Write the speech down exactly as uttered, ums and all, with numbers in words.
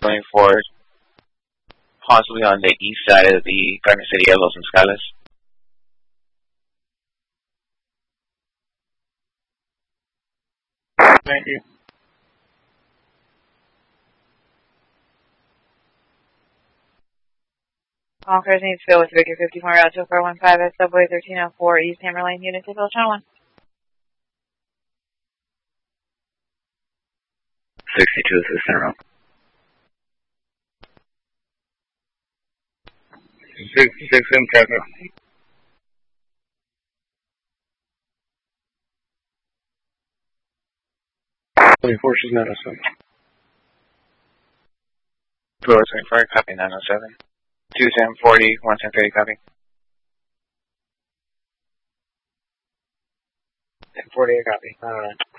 coming forward, possibly on the east side of the Garden City of Los Mezcales. Thank you. All cars need to fill with Victor fifty-four Route two four one five at Subway thirteen oh four East Hammer Lane, unit to fill channel one. sixty-two assistant room. sixty-six in traffic. twenty-four, she's nine oh seven. Floor twenty-four, copy nine oh seven. two seven forty, one ten thirty, copy. ten forty, copy. Alright.